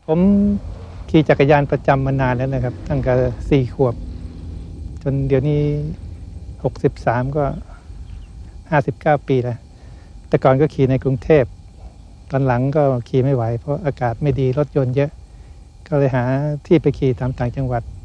ผมขี่จักรยานประจำมานานแล้วนะครับตั้งแต่4 ขวบจนเดี๋ยวนี้63ก็59 ปีแล้วแต่ก่อนก็ขี่ในกรุงเทพตอนหลังก็ขี่ไม่ไหวเพราะอากาศไม่ดีรถยนต์เยอะก็เลยหาที่ไปขี่ตามต่างจังหวัด